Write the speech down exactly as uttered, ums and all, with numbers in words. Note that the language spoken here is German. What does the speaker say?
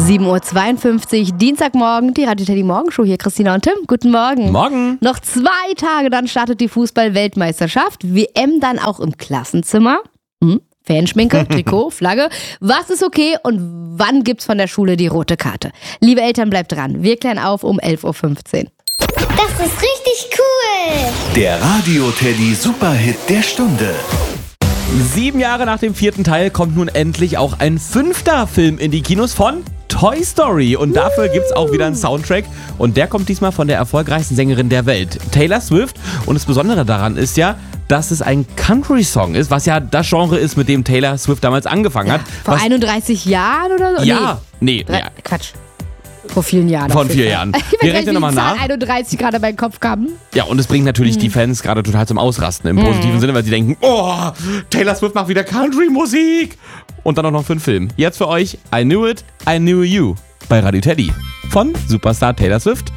sieben Uhr zweiundfünfzig, Dienstagmorgen, die Radio Teddy Morgenshow hier. Christina und Tim, guten Morgen. Morgen. Noch zwei Tage, dann startet die Fußball-Weltmeisterschaft. W M dann auch im Klassenzimmer. Hm? Fanschminke, Trikot, Flagge. Was ist okay und wann gibt's von der Schule die rote Karte? Liebe Eltern, bleibt dran. Wir klären auf um elf Uhr fünfzehn. Das ist richtig cool. Der Radio Teddy Superhit der Stunde. Sieben Jahre nach dem vierten Teil kommt nun endlich auch ein fünfter Film in die Kinos von Toy Story. Und dafür gibt's auch wieder einen Soundtrack. Und der kommt diesmal von der erfolgreichsten Sängerin der Welt, Taylor Swift. Und das Besondere daran ist ja, dass es ein Country-Song ist, was ja das Genre ist, mit dem Taylor Swift damals angefangen hat. Vor was, einunddreißig Jahren oder so? Ja, nee. nee, nee. Quatsch. Vor vielen Jahren. Von vier Jahren. Ich Wir weiß rechnen nicht, nochmal wie die Zahl nach. einunddreißig gerade in meinen Kopf kam. Ja, und es bringt natürlich Mhm. die Fans gerade total zum Ausrasten im positiven Mhm. Sinne, weil sie denken, oh, Taylor Swift macht wieder Country-Musik. Und dann auch noch für einen Film. Jetzt für euch I Knew It, I Knew You bei Radio Teddy von Superstar Taylor Swift.